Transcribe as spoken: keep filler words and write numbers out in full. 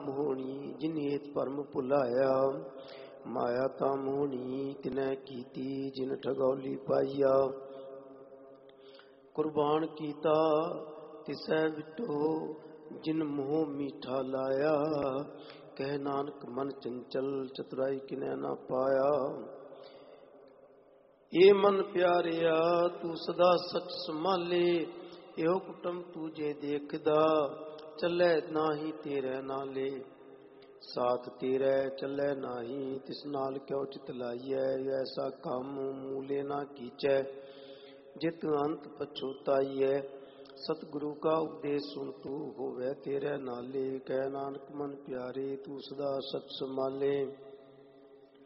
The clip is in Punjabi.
ਮੋਹਣੀ ਜਿਨ ਏਤ ਭਰਮ ਭੁਲਾਇਆ। ਮਾਇਆ ਤਾਂ ਮੋਹਣੀ ਤਿਨੈ ਕੀਤੀ ਜਿਨ ਠਗੌਲੀ ਪਾਈਆ। ਕੁਰਬਾਨ ਕੀਤਾ ਤਿਸੈ ਵਿਟੋ ਜਿਨ ਮੋਹ ਮੀਠਾ ਲਾਇਆ। ਕਹਿ ਨਾਨਕ ਮਨ ਚੰਚਲ ਚਤੁਰਾਈ ਕਿਨੈ ਨਾ ਪਾਇਆ। ਏ ਮਨ ਪਿਆਰਿਆ ਤੂੰ ਸਦਾ ਸਚ ਸੰਭਾਲੇ। ਇਹੋ ਕੁਟਮ ਤੂੰ ਜੇ ਦੇਖਦਾ ਚੱਲੈ ਨਾਹੀ ਤੇਰੇ ਨਾਲੇ। ਸਾਥ ਤੇਰੇ ਚੱਲੈ ਨਾਹੀ ਤਿਸ ਨਾਲ ਕਿਉ ਚਿਤ ਲਾਈਐ। ਐਸਾ ਕੰਮ ਮੂਲੇ ਨਾ ਕੀਚੈ ਜਿਤ ਅੰਤ ਪਛੋਤਾਈਐ। ਸਤਿਗੁਰੂ ਕਾ ਉਪਦੇਸ਼ ਸੁਣ ਤੂੰ ਹੋਵੇ ਤੇਰੇ ਨਾਲੇ। ਕਹਿ ਨਾਨਕ ਮਨ ਪਿਆਰੇ ਤੂੰ ਸਦਾ ਸਚ ਸੰਭਾਲੇ।